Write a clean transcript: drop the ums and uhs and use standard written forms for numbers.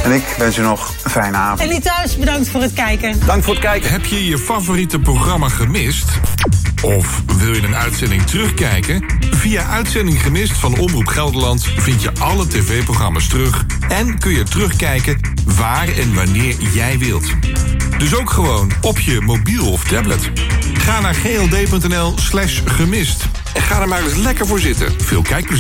En ik wens u nog een fijne avond. En die thuis, bedankt voor het kijken. Dank voor het kijken. Heb je je favoriete programma gemist? Of wil je een uitzending terugkijken? Via Uitzending Gemist van Omroep Gelderland vind je alle tv-programma's terug en kun je terugkijken waar en wanneer jij wilt. Dus ook gewoon op je mobiel of tablet. Ga naar gld.nl/gemist en ga er maar eens lekker voor zitten. Veel kijkplezier.